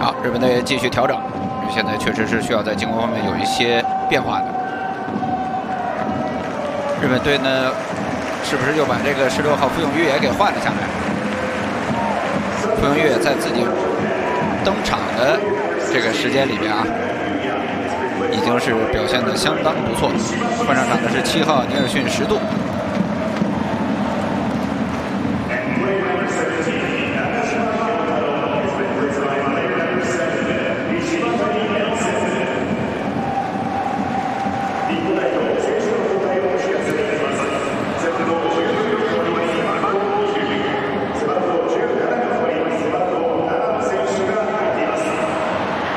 好，日本队继续调整，现在确实是需要在进攻方面有一些变化的。日本队呢，是不是又把这个16号傅永玉也给换了下来？傅永玉在自己登场的这个时间里边啊，已经是表现得相当不错。换上场的是7号尼尔逊10度。